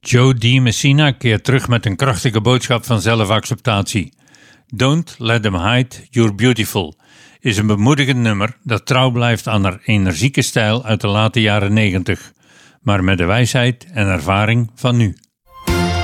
Joe D. Messina keert terug met een krachtige boodschap van zelfacceptatie. Don't Let Them Hide You're Beautiful is een bemoedigend nummer dat trouw blijft aan haar energieke stijl uit de late jaren 90, maar met de wijsheid en ervaring van nu.